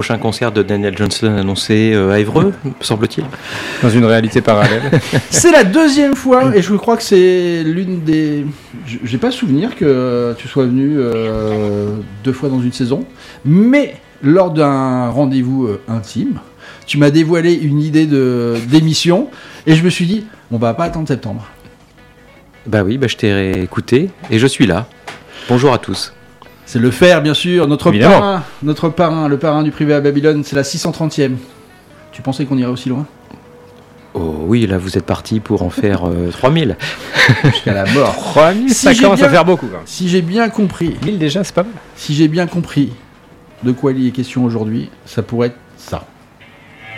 prochain concert de Daniel Johnston annoncé à Évreux, semble-t-il. Dans une réalité parallèle. C'est la deuxième fois, et je crois que c'est l'une des... J'ai pas souvenir que tu sois venu 2 fois dans une saison, mais lors d'un rendez-vous intime, tu m'as dévoilé une idée d'émission, et je me suis dit, on va pas attendre septembre. Bah oui, je t'ai écouté, et je suis là. Bonjour à tous. C'est le Fer, bien sûr, notre Évidemment. parrain, le parrain du privé à Babylone, c'est la 630e. Tu pensais qu'on irait aussi loin ? Oh oui, là vous êtes parti pour en faire 3000. Jusqu'à la mort. 3000, ça j'ai commence bien- à faire beaucoup. Quand Si j'ai bien compris, 1000 déjà, c'est pas mal. de quoi il est question aujourd'hui, ça pourrait être ça.